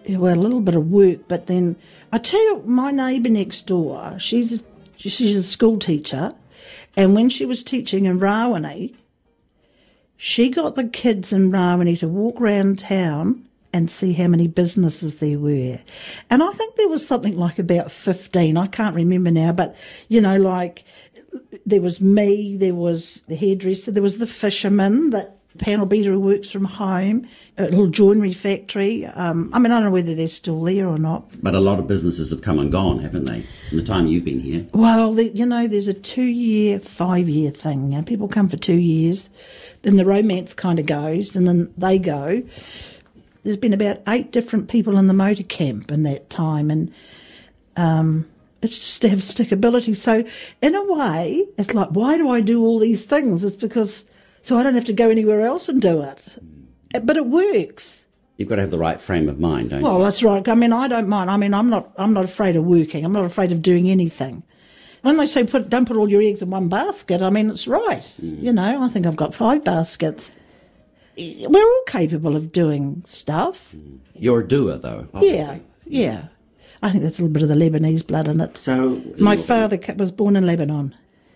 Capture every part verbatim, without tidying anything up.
well, a little bit of work, but then I tell you, my neighbour next door, she's a, she's a school teacher, and when she was teaching in Rawene, she got the kids in Rawene to walk around town and see how many businesses there were. And I think there was something like about fifteen, I can't remember now, but, you know, like there was me, there was the hairdresser, there was the fisherman, that panel beater who works from home, a little joinery factory. Um, I mean, I don't know whether they're still there or not. But a lot of businesses have come and gone, haven't they, in the time you've been here? Well, the, you know, there's a two-year, five-year thing. You know, people come for two years, then the romance kind of goes, and then they go. There's been about eight different people in the motor camp in that time, and um, it's just to have stickability. So, in a way, it's like, why do I do all these things? It's because... so I don't have to go anywhere else and do it. But it works. You've got to have the right frame of mind, don't you? Well, that's right. I mean, I don't mind. I mean, I'm not I'm not afraid of working. I'm not afraid of doing anything. When they say put don't put all your eggs in one basket, I mean, it's right. Mm. You know, I think I've got five baskets. We're all capable of doing stuff. You're a doer, though, obviously. Yeah, yeah. I think there's a little bit of the Lebanese blood in it. So my father was born in Lebanon.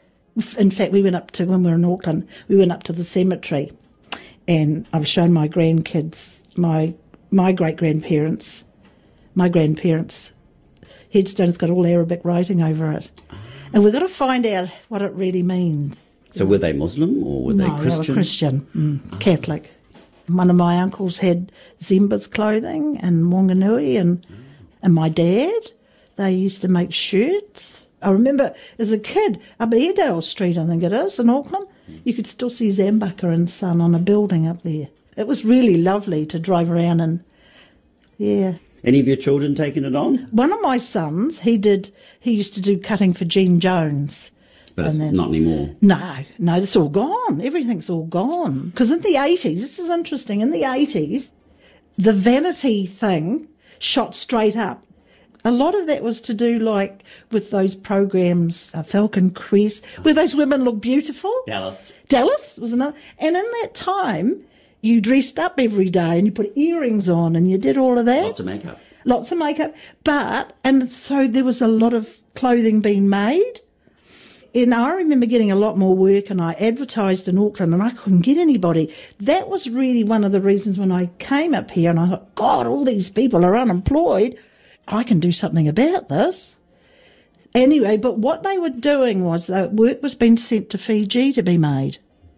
In fact, we went up to, when we were in Auckland, we went up to the cemetery, and I've shown my grandkids, my my great-grandparents, my grandparents' headstone's got all Arabic writing over it. And we've got to find out what it really means. So were they Muslim or were no, they Christian? No, they were Christian, mm, Catholic. One of my uncles had Zimba's clothing and Wanganui, and, and my dad, they used to make shirts. I remember as a kid, up at Airedale Street, I think it is, in Auckland, you could still see Zambucker and Son on a building up there. It was really lovely to drive around and, yeah. Any of your children taking it on? One of my sons, he did, he used to do cutting for Gene Jones. But it's then, not anymore. No, no, it's all gone. Everything's all gone. Because in the eighties, this is interesting, in the eighties, the vanity thing shot straight up. A lot of that was to do, like, with those programs, uh, Falcon Crest, where those women look beautiful. Dallas. Dallas was another. And in that time, you dressed up every day and you put earrings on and you did all of that. Lots of makeup. Lots of makeup. But, and so there was a lot of clothing being made. And I remember getting a lot more work, and I advertised in Auckland and I couldn't get anybody. That was really one of the reasons when I came up here and I thought, God, all these people are unemployed. I can do something about this. Anyway, but what they were doing was that work was being sent to Fiji to be made.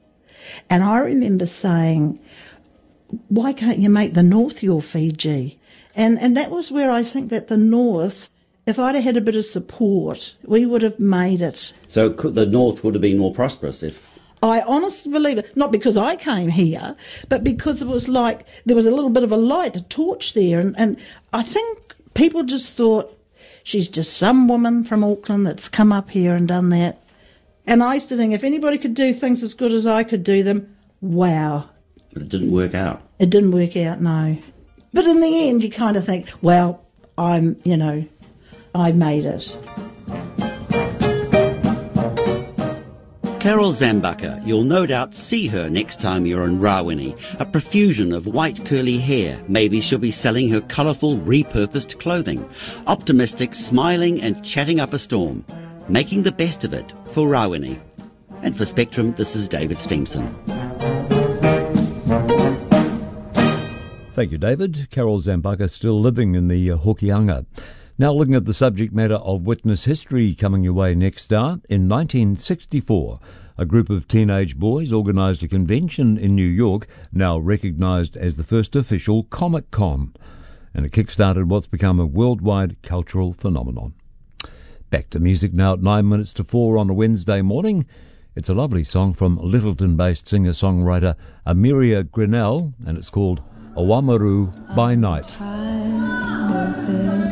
And I remember saying, why can't you make the North your Fiji? And and that was where I think that the North, if I'd have had a bit of support, we would have made it. So could, the North would have been more prosperous if... I honestly believe it, not because I came here, but because it was like there was a little bit of a light, a torch there. And, and I think people just thought, she's just some woman from Auckland that's come up here and done that. And I used to think, if anybody could do things as good as I could do them, wow. But it didn't work out. It didn't work out, no. But in the end, you kind of think, well, I'm, you know, I made it. Carol Zambucker, you'll no doubt see her next time you're in Rawene, a profusion of white curly hair. Maybe she'll be selling her colourful, repurposed clothing. Optimistic, smiling and chatting up a storm. Making the best of it for Rawene. And for Spectrum, this is David Steamson. Thank you, David. Carol Zambucker still living in the uh, Hokianga. Now looking at the subject matter of witness history coming your way next hour. In nineteen sixty-four, a group of teenage boys organised a convention in New York, now recognised as the first official Comic-Con, and it kick-started what's become a worldwide cultural phenomenon. Back to music now at nine minutes to four on a Wednesday morning. It's a lovely song from Littleton-based singer-songwriter Amiria Grinnell, and it's called Oamaru by Night. I'm tired of it.